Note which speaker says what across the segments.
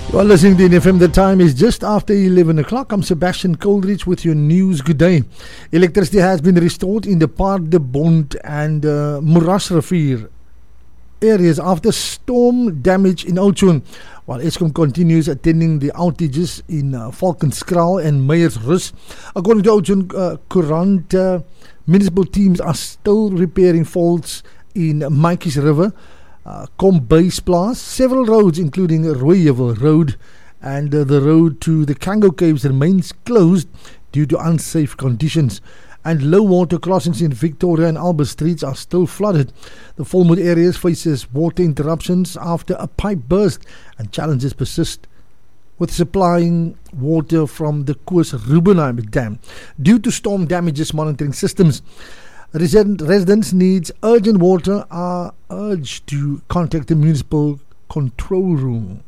Speaker 1: You are listening to NFM. The time is just after 11 o'clock. I'm Sebastian Coldridge with your news. Good day. Electricity has been restored in the Paarderbond and Moerasrivier areas after storm damage in Oudtshoorn, while Eskom continues attending the outages in Valkenskraal and Meyersrus. According to Oudtshoorn Courant, municipal teams are still repairing faults in Maatjies River, Kombuisplaas. Several roads, including Rooijevel Road and the road to the Kango Caves, remains closed due to unsafe conditions. And low water crossings in Victoria and Albert Streets are still flooded. The Volmoed areas faces water interruptions after a pipe burst, and challenges persist with supplying water from the Koos Rubenheim Dam due to storm damages. Monitoring systems. Residents needs urgent water are urged to contact the municipal control room.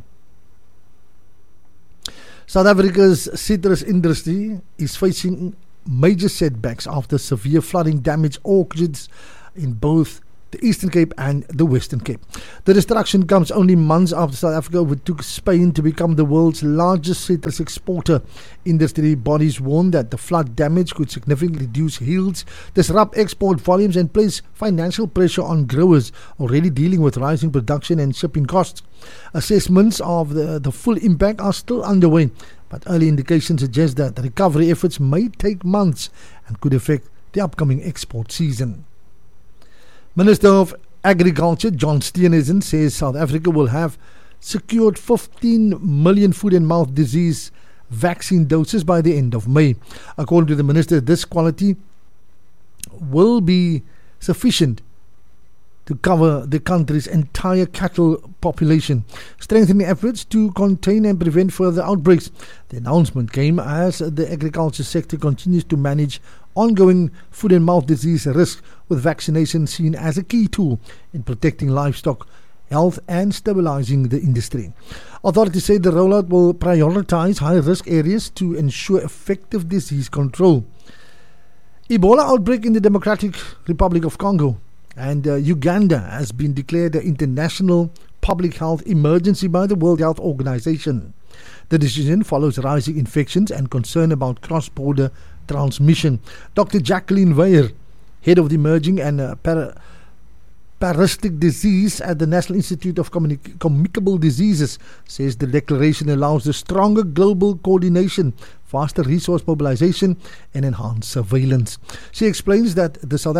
Speaker 1: South Africa's citrus industry is facing major setbacks after severe flooding damaged orchards in both the Eastern Cape and the Western Cape. The destruction comes only months after South Africa overtook Spain to become the world's largest citrus exporter. Industry bodies warn that the flood damage could significantly reduce yields, disrupt export volumes, and place financial pressure on growers already dealing with rising production and shipping costs. Assessments of the full impact are still underway, but early indications suggest that the recovery efforts may take months and could affect the upcoming export season. Minister of Agriculture John Steenhuisen says South Africa will have secured 15 million foot and mouth disease vaccine doses by the end of May. According to the minister, this quantity will be sufficient to cover the country's entire cattle population, strengthening efforts to contain and prevent further outbreaks. The announcement came as the agriculture sector continues to manage ongoing foot and mouth disease risk, with vaccination seen as a key tool in protecting livestock health and stabilizing the industry. Authorities say the rollout will prioritize high-risk areas to ensure effective disease control. Ebola outbreak in the Democratic Republic of Congo and Uganda has been declared an international public health emergency by the World Health Organization. The decision follows rising infections and concern about cross-border transmission. Dr. Jacqueline Weyer, head of the Emerging and Parasitic Disease at the National Institute of Communicable Diseases, says the declaration allows a stronger global coordination, faster resource mobilization, and enhanced surveillance. She explains that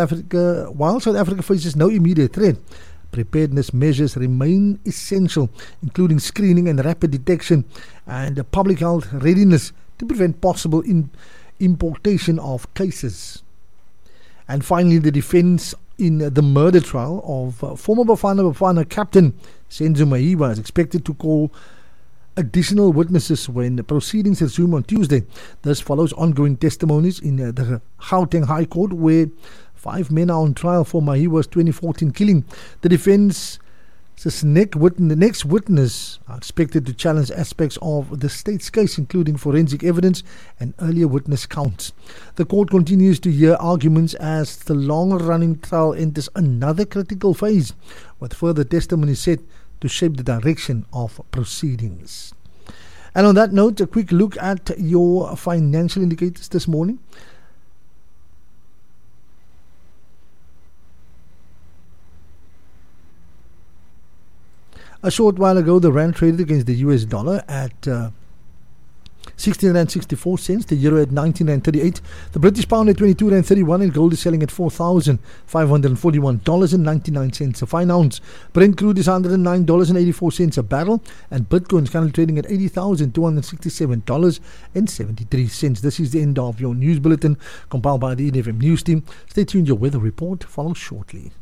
Speaker 1: while South Africa faces no immediate threat, preparedness measures remain essential, including screening and rapid detection and public health readiness to prevent possible importation of cases. And finally, the defense in the murder trial of former Bafana captain Senzo Mahiwa is expected to call additional witnesses when the proceedings resume on Tuesday. This follows ongoing testimonies in the Gauteng High Court, where 5 men are on trial for Mahiwa's 2014 killing. The defense's next witness are expected to challenge aspects of the state's case, including forensic evidence and earlier witness counts. The court continues to hear arguments as the long-running trial enters another critical phase, with further testimony set to shape the direction of proceedings. And on that note, a quick look at your financial indicators this morning. A short while ago, the rand traded against the US dollar at 16.64 cents, the euro at 19.38, the British pound at 22.31, and gold is selling at $4,541.99 a fine ounce. Brent crude is $109.84 a barrel, and Bitcoin is currently trading at $80,267.73. This is the end of your news bulletin compiled by the NFM News team. Stay tuned, your weather report follows shortly.